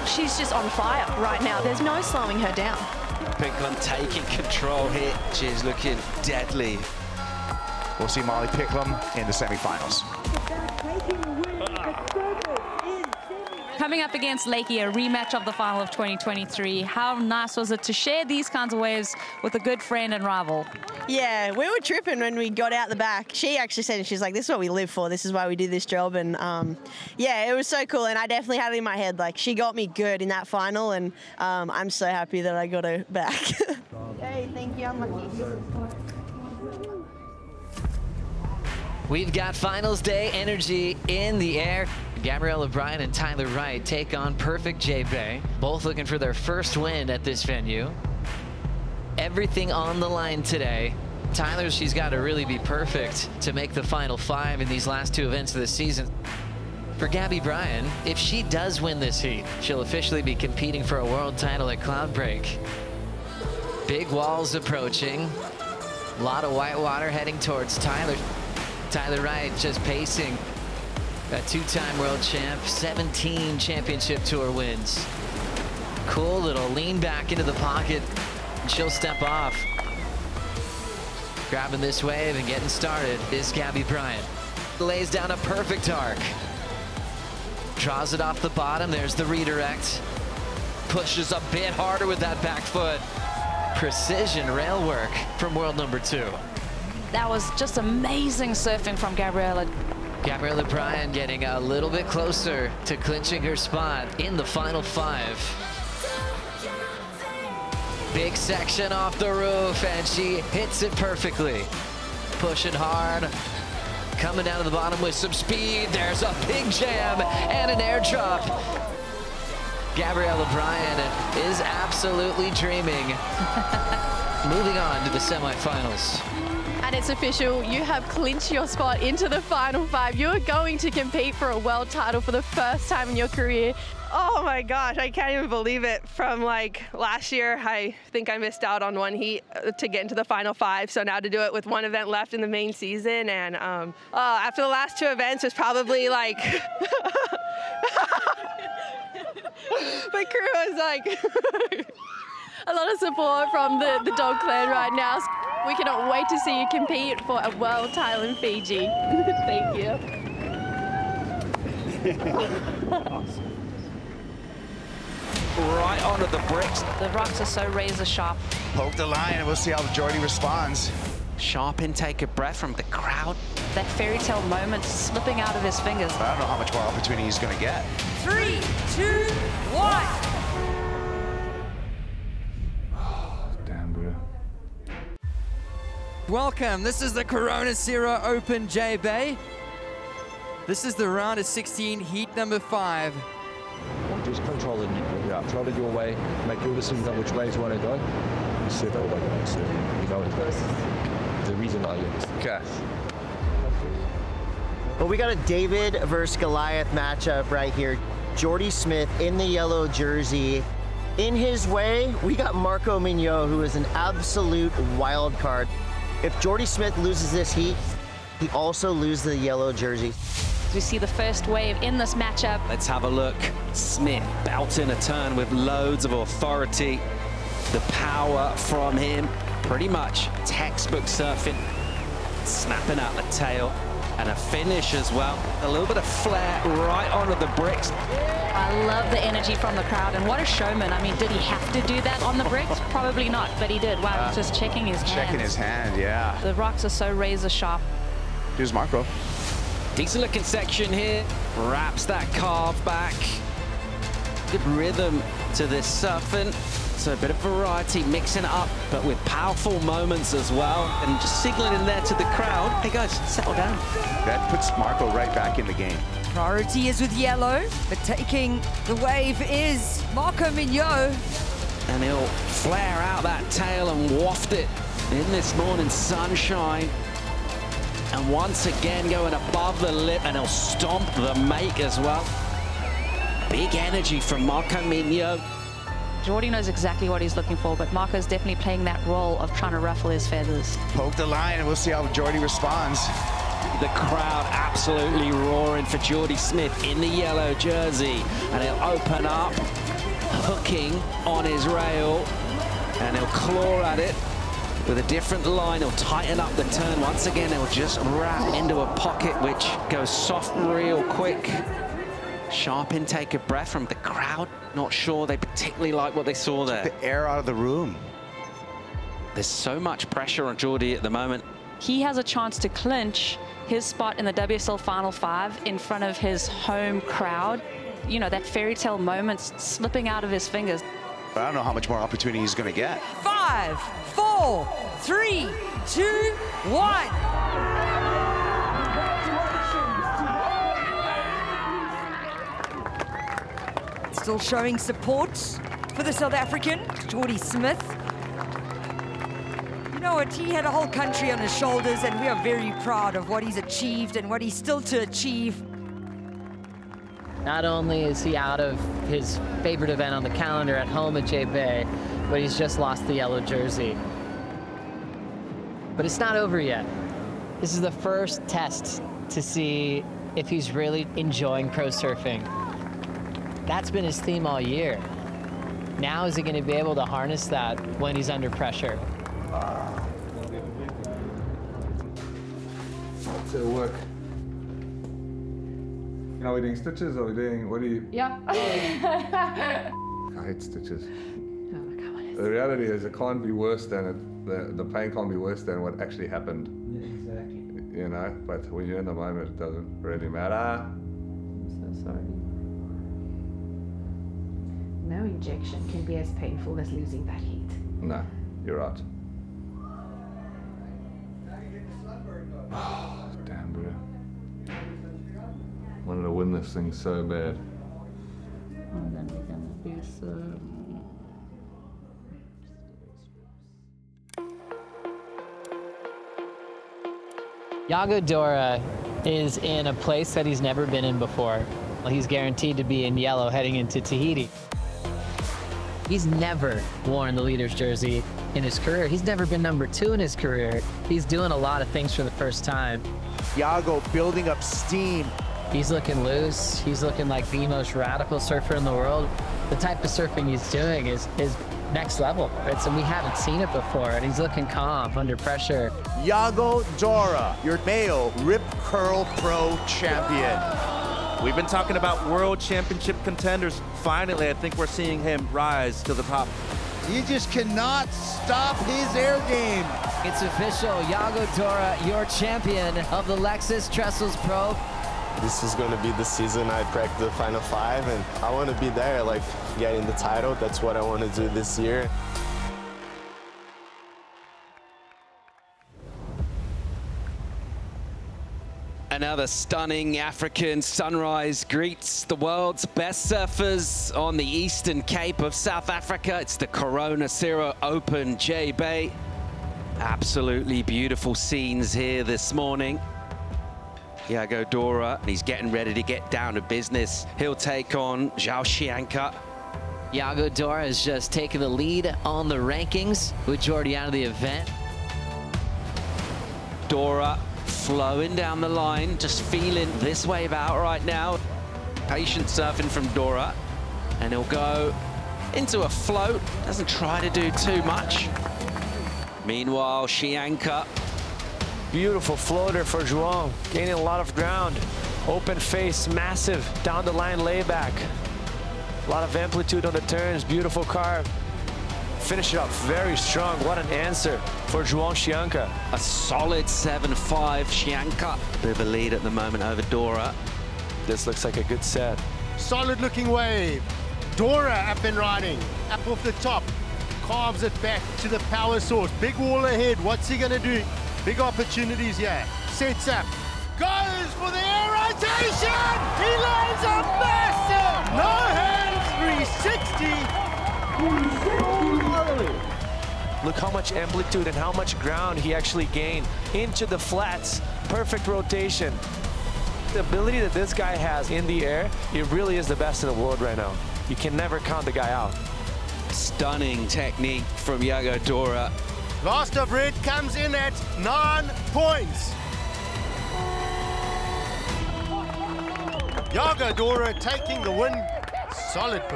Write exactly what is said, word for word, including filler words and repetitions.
she's just on fire right now. There's no slowing her down. Picklum taking control here. She's looking deadly. We'll see Molly Picklum in the semifinals. Coming up against Lakey, a rematch of the final of twenty twenty-three. How nice was it to share these kinds of waves with a good friend and rival? Yeah, we were tripping when we got out the back. She actually said, she's like, this is what we live for. This is why we do this job. And um, yeah, it was so cool. And I definitely had it in my head. Like, she got me good in that final. And um, I'm so happy that I got her back. Hey, thank you. I'm lucky. We've got finals day energy in the air. Gabriella Bryan and Tyler Wright take on Perfect J-Bay, both looking for their first win at this venue. Everything on the line today. Tyler, she's got to really be perfect to make the final five in these last two events of the season. For Gabby Bryan, if she does win this heat, she'll officially be competing for a world title at Cloudbreak. Big walls approaching. A lot of white water heading towards Tyler. Tyler Wright just pacing. A two-time world champ, seventeen championship tour wins. Cool little lean back into the pocket. And she'll step off. Grabbing this wave and getting started is Gabby Bryan. Lays down a perfect arc. Draws it off the bottom. There's the redirect. Pushes a bit harder with that back foot. Precision rail work from world number two. That was just amazing surfing from Gabriella. Gabriella Bryan getting a little bit closer to clinching her spot in the final five. Big section off the roof, and she hits it perfectly. Pushing hard, coming down to the bottom with some speed. There's a big jam and an air drop. Gabriella Bryan is absolutely dreaming. Moving on to the semifinals. And it's official, you have clinched your spot into the final five. You are going to compete for a world title for the first time in your career. Oh my gosh, I can't even believe it. From like last year, I think I missed out on one heat to get into the final five. So now to do it with one event left in the main season. And um, uh, after the last two events, it's probably like, my crew was like, a lot of support from the, the Dog Clan right now. We cannot wait to see you compete for a world title in Fiji. Thank you. Right onto the bricks. The rocks are so razor sharp. Poke the line and we'll see how Jordy responds. Sharp intake of breath from the crowd. That fairy tale moment slipping out of his fingers. I don't know how much more opportunity he's going to get. Three, two, one. Welcome, this is the Corona Zero Open J-Bay. This is the round of sixteen, heat number five. Just control it, yeah, throw it your way, make your decision on which way you want to go. You sit over there, so you know it. The reason I use. Okay. Well, we got a David versus Goliath matchup right here. Jordy Smith in the yellow jersey. In his way, we got Marco Mignot, who is an absolute wild card. If Jordy Smith loses this heat, he also loses the yellow jersey. We see the first wave in this matchup. Let's have a look. Smith belting a turn with loads of authority. The power from him, pretty much textbook surfing. Snapping out the tail. And a finish as well. A little bit of flair right onto the bricks. I love the energy from the crowd, and what a showman. I mean, did he have to do that on the bricks? Probably not, but he did. Wow, Uh, he's just checking his hand. Checking his hand, yeah. The rocks are so razor sharp. Here's Marco. Decent looking section here. Wraps that carve back. Good rhythm to this surfing. So a bit of variety, mixing it up, but with powerful moments as well. And just signaling there to the crowd, hey guys, settle down. That puts Marco right back in the game. Priority is with yellow, but taking the wave is Marco Mignot. And he'll flare out that tail and waft it in this morning sunshine. And once again going above the lip, and he'll stomp the make as well. Big energy from Marco Mignot. Jordy knows exactly what he's looking for, but Marco's definitely playing that role of trying to ruffle his feathers. Poke the line and we'll see how Jordy responds. The crowd absolutely roaring for Jordy Smith in the yellow jersey. And he'll open up, hooking on his rail. And he'll claw at it with a different line. He'll tighten up the turn. Once again, he'll just wrap into a pocket, which goes soft real quick. Sharp intake of breath from the crowd. Not sure they particularly like what they saw there. Took the air out of the room. There's so much pressure on Jordy at the moment. He has a chance to clinch his spot in the W S L Final Five in front of his home crowd. You know, that fairy tale moment slipping out of his fingers. But I don't know how much more opportunity he's going to get. Five, four, three, two, one. Still showing support for the South African, Jordy Smith. You know what, he had a whole country on his shoulders, and we are very proud of what he's achieved and what he's still to achieve. Not only is he out of his favorite event on the calendar at home at J-Bay, but he's just lost the yellow jersey. But it's not over yet. This is the first test to see if he's really enjoying pro surfing. That's been his theme all year. Now is he going to be able to harness that when he's under pressure? What's it work? Are we doing stitches? Are we doing, what do you? Yeah. I hate stitches. The reality is it can't be worse than it, the, the pain can't be worse than what actually happened. Yeah, exactly. You know, but when you're in the moment, it doesn't really matter. I'm so sorry. No injection can be as painful as losing that heat. No, you're right. Oh, damn, bro. Wanted to win this thing so bad. And then we're gonna do some. Yago Dora is in a place that he's never been in before. Well, he's guaranteed to be in yellow heading into Tahiti. He's never worn the leader's jersey in his career. He's never been number two in his career. He's doing a lot of things for the first time. Yago building up steam. He's looking loose. He's looking like the most radical surfer in the world. The type of surfing he's doing is, is next level, right? So we haven't seen it before, and he's looking calm under pressure. Yago Dora, your male Rip Curl Pro champion. We've been talking about world championship contenders. Finally, I think we're seeing him rise to the top. He just cannot stop his air game. It's official, Yago Dora, your champion of the Lexus Trestles Pro. This is going to be the season I crack the Final Five, and I want to be there, like getting the title. That's what I want to do this year. Another stunning African sunrise greets the world's best surfers on the eastern cape of South Africa. It's the Corona Zero Open J-Bay. Absolutely beautiful scenes here this morning. Yago Dora, he's getting ready to get down to business. He'll take on Zhao Xianka. Yago Dora is just taking the lead on the rankings with Jordy out of the event. Dora flowing down the line, just feeling this wave out right now. Patient surfing from Dora, and he'll go into a float. Doesn't try to do too much. Meanwhile, Xianka. Beautiful floater for João, gaining a lot of ground. Open face, massive, down the line layback. A lot of amplitude on the turns, beautiful carve. Finish it up very strong. What an answer for João Xianka. A solid seven five Xianka. Bit of a lead at the moment over Dora. This looks like a good set. Solid looking wave. Dora up and riding. Up off the top. Carves it back to the power source. Big wall ahead. What's he going to do? Big opportunities here. Sets up. Goes for the air rotation. He lands a massive. No hands. three sixty. Look how much amplitude and how much ground he actually gained into the flats. Perfect rotation. The ability that this guy has in the air, it really is the best in the world right now. You can never count the guy out. Stunning technique from Yago Dora. Last of red comes in at nine points. Yaga Dora taking the win. Solid performance.